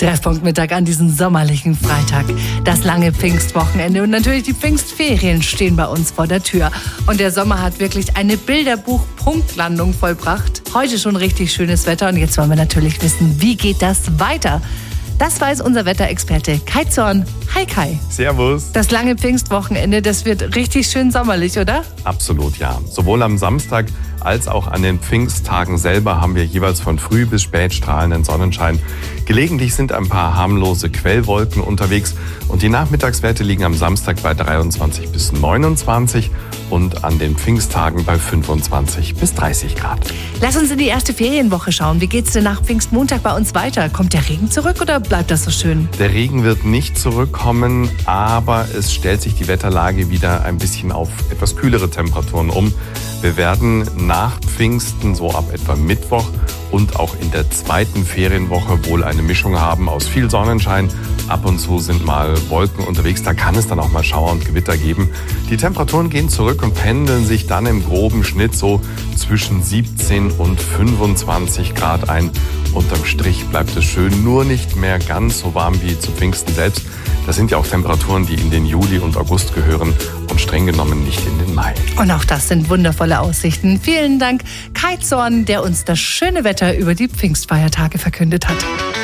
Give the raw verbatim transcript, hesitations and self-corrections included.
Treffpunkt Mittag an diesem sommerlichen Freitag. Das lange Pfingstwochenende und natürlich die Pfingstferien stehen bei uns vor der Tür. Und der Sommer hat wirklich eine Bilderbuch-Punktlandung vollbracht. Heute schon richtig schönes Wetter und jetzt wollen wir natürlich wissen, wie geht das weiter? Das weiß unser Wetterexperte Kai Zorn. Hi Kai. Servus. Das lange Pfingstwochenende, das wird richtig schön sommerlich, oder? Absolut, ja. Sowohl am Samstag als auch an den Pfingsttagen selber haben wir jeweils von früh bis spät strahlenden Sonnenschein. Gelegentlich sind ein paar harmlose Quellwolken unterwegs und die Nachmittagswerte liegen am Samstag bei dreiundzwanzig bis neunundzwanzig und an den Pfingsttagen bei fünfundzwanzig bis dreißig Grad. Lass uns in die erste Ferienwoche schauen. Wie geht's denn nach Pfingstmontag bei uns weiter? Kommt der Regen zurück oder bleibt das so schön? Der Regen wird nicht zurückkommen, aber es stellt sich die Wetterlage wieder ein bisschen auf etwas kühlere Temperaturen um. Wir werden nach Pfingsten, so ab etwa Mittwoch und auch in der zweiten Ferienwoche wohl eine Mischung haben aus viel Sonnenschein. Ab und zu sind mal Wolken unterwegs, da kann es dann auch mal Schauer und Gewitter geben. Die Temperaturen gehen zurück und pendeln sich dann im groben Schnitt so zwischen siebzehn und fünfundzwanzig Grad ein. Unterm Strich bleibt es schön, nur nicht mehr ganz so warm wie zu Pfingsten selbst. Das sind ja auch Temperaturen, die in den Juli und August gehören und streng genommen nicht in den Mai. Und auch das sind wundervolle Aussichten. Vielen Dank, Kai Zorn, der uns das schöne Wetter über die Pfingstfeiertage verkündet hat.